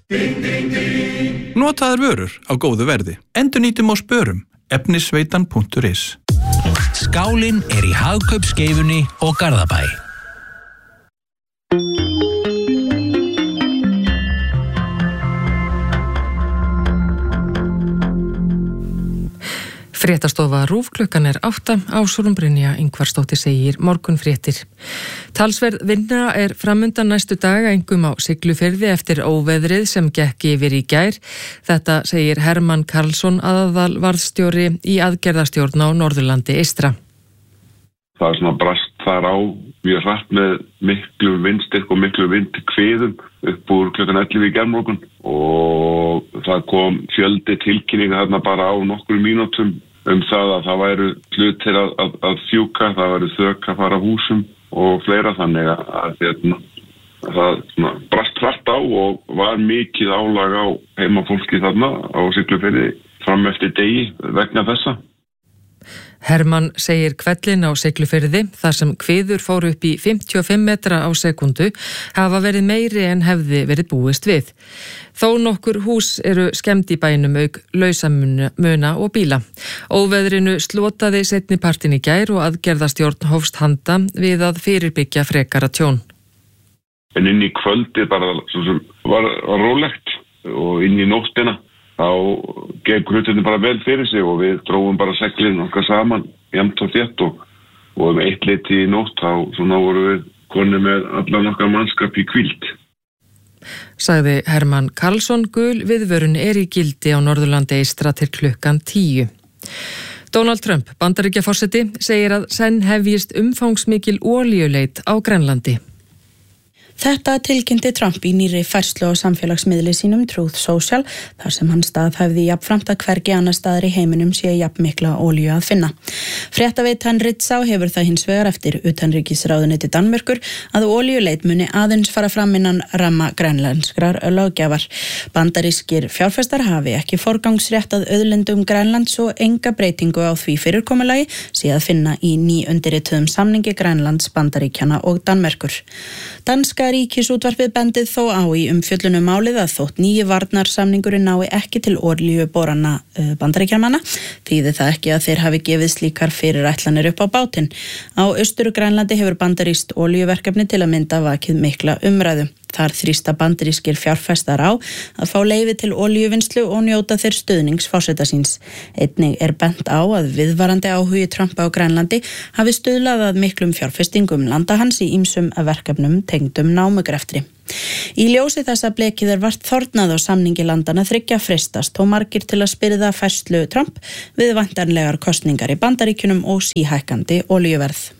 Notaðar vörur á góðu verði. Endurnýtum á spörum. Efnisveitan.is. Skálinn í Hagkaupskeifunni og Garðabæ. Fréttastofa RÚV klukkan 8, Ásrún Brynja Ingvarsdóttir segir morgunfréttir. Talsverð vinna framundan næstu daga, einkum á Siglufirði eftir óveðrið sem gekk yfir í gær. Þetta segir Hermann Karlsson, aðalvarðstjóri í aðgerðastjórn á Norðurlandi eystra. Það svona brast þar á mjög hratt með miklu vindstyrk og miklu vindkviðum upp úr klukkan 11 í gærmorgun og það kom fjöldi tilkynninga þarna bara á nokkrum mínútum það að það væru hlutir að fjúka, það væru þök að fara húsum og fleira, þannig að það brast hratt á og var mikið álag á heimafólki þarna á Siglufirði fram eftir degi vegna þessa. Hermann segir hvellin á Siglufirði, þar sem kviður fór upp í 55 metra á sekundu, hafa verið meiri en hefði verið búist við. Þó nokkur hús eru skemmd í bænum auk lausamuna og bíla. Óveðrinu slotaði seinni partinn í gær og aðgerðastjórn hófst handa við að fyrirbyggja frekara tjón. En inn í kvöldi bara var rólegt og inn í nóttina þá gekk hlutinni bara vel fyrir sig og við drófum bara seglin okkar saman jafnt og þétt og eitt leyti í nótt þá voru við konur með allan okkar mannskap í hvíld. Sagði Hermann Karlsson. Gul viðvörun í gildi á Norðurlandi eystra til klukkan 10. Donald Trump, Bandaríkjaforseti, segir að senn hefjist umfangsmikil olíuleit á Grænlandi. Þetta tilkynnti Trump í nýrri færslu á samfélagsmiðli sínum Truth Social, þar sem hann staðhæfði jafnframt að hvergi annar staðar í heiminum sé jafnmikla olíu að finna. Fréttaveitan Ritzau hefur það hins vegar eftir utanríkisráðuneyti Danmerkur að olíuleit muni aðeins fara fram innan ramma grænlenskrar löggjafar. Bandarískir fjárfestar hafi ekki forgangsrétt að auðlindum Grænlands og enga breytingu á því fyrirkomulagi sé að finna í nýundirrituðum samningi Grænlands, Bandaríkjanna og Danmerkur. Danska ríkisútvarpið bendið þó á í umfjöllunum málið að þótt nýji varnarsamningurinn nái ekki til olíuborana Bandaríkjamanna, þýðir það ekki að þeir hafi gefið slíkar fyrirætlanir upp á bátinn. Á Austur-Grænlandi hefur bandarískt olíuverkefni til að mynda vakið mikla umræðu. Þar þrýsta bandarískir fjárfestar á að fá leyfi til olíuvinnslu og njóta þeir stuðnings forseta síns. Einnig bent á að viðvarandi áhugi Trumpa á Grænlandi hafi stuðlað að miklum fjárfestingum landa hans í ýmsum verkefnum tengdum námugreftri. Í ljósi þess að blekið vart þornað á samningi landana þriggja frestast og margir til að spyrða færslu Trump við væntanlegar kosningar í Bandaríkjunum og síhækkandi olíuverð.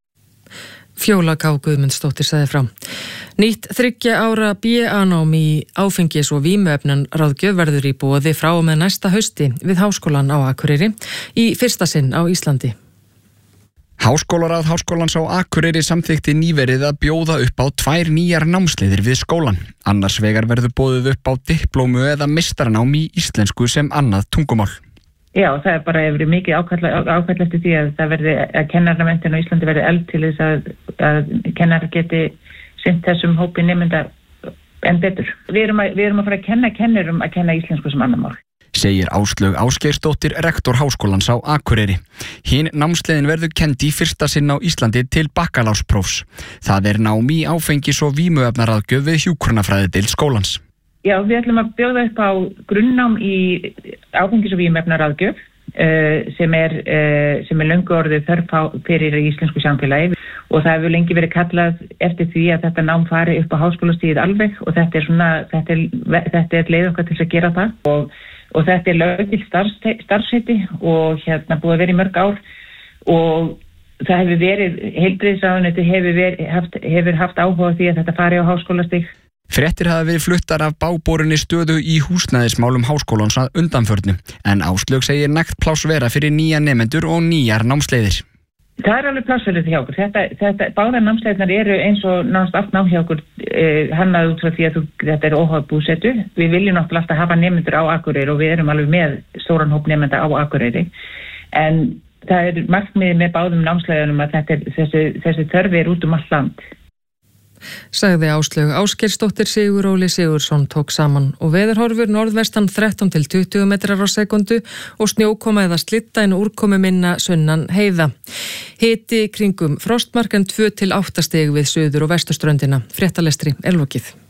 Fjóla K. Guðmundsdóttir sagði frá. Nýtt 3 ára BA-nám í áfengis- og vímuefnun ráðgjöf verður í boði frá og með næsta hausti við Háskólann á Akureyri í fyrsta sinn á Íslandi. Háskólaráð Háskólans á Akureyri samþykkti nýverið að bjóða upp á 2 nýjar námsleiðir við skólann. Annars vegar verður boðið upp á diplómu eða meistaranám í íslensku sem annað tungumál. Já, það bara hefur mikið ákall eftir því að það verði að kennaramenntun á Íslandi verði efld til þess að kennarar geti sinnt þessum hópi nemenda enn betur. Við erum að fara að kenna kennurum að kenna íslensku sem annað mál. Segir Áslaug Ásgeirsdóttir, rektor Háskólans á Akureyri. Hin námsleiðin verður kennd í fyrsta sinn á Íslandi til bakkalársprófs. Það nám í áfengis- og vímuefnaráðgjöf við hjúkrunarfræðideild skólans. Já, við ætlum að bjóða upp á grunnnám í áfengis- og vímuefnaráðgjöf sem er löngu orðið þörf fyrir íslensku samfélagi og það hefur lengi verið kallað eftir því að þetta nám fari upp á háskólastigið alveg og þetta er leið okkar til að gera það og þetta er löggilt starfsheiti og búið að vera í mörg ár og það hefur verið, heilbrigðisráðuneytið hefur haft áhuga á því að þetta fari á háskólastig. Fréttir hafa verið fluttar af báborinni stöðu í húsnæðismálum Háskólans að undanförnu, en Áslaug segir nægt pláss vera fyrir nýja nemendur og nýjar námsleiðir. Það er alveg pláss fyrir því hjá okkur. Báðar námsleiðirnar eru eins og nánast allt nám hjá okkur hannað út frá því að þetta er óháð búsetu. Við viljum náttúrulega alltaf hafa nemendur á Akureyri og við erum alveg með stóran hóp nemenda á Akureyri. En það er markmiðið með báðum námsleiðunum að þessi þörfi út allt land. sagði Áslaug Ásgeirsdóttir. Sigur Óli Sigurðsson tók saman og veðurhorfur norðvestan 13 til 20 metrar á sekundu og snjókoma eða slitta en úrkomu minna sunnan heiða. Hiti kringum frostmark en 2 til 8 stig við suður- og vesturströndina. Fréttalestri er lokið.